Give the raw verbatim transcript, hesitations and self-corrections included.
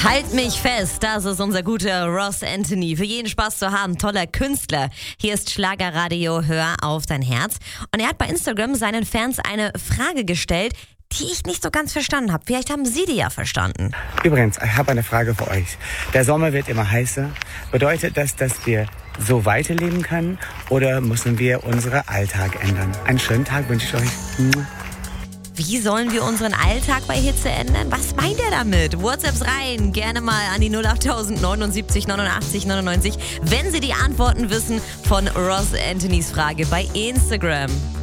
Halt mich fest, das ist unser guter Ross Anthony. Für jeden Spaß zu haben, toller Künstler. Hier ist Schlagerradio, hör auf dein Herz. Und er hat bei Instagram seinen Fans eine Frage gestellt, die ich nicht so ganz verstanden habe. Vielleicht haben Sie die ja verstanden. Übrigens, ich habe eine Frage für euch. Der Sommer wird immer heißer. Bedeutet das, dass wir so weiterleben können oder müssen wir unseren Alltag ändern? Einen schönen Tag wünsche ich euch. Wie sollen wir unseren Alltag bei Hitze ändern? Was meint er damit? WhatsApps rein, gerne mal an die null acht neunundsiebzig neunundachtzig neunundneunzig, wenn Sie die Antworten wissen von Ross Anthonys Frage bei Instagram.